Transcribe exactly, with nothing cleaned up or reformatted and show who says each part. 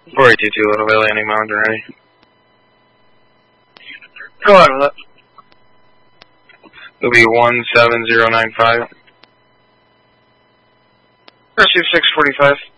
Speaker 1: four eight two two, Little Bay, landing Mountain ready.
Speaker 2: Go on with it.
Speaker 1: It'll be one seven zero nine five.
Speaker 2: Receive six forty-five.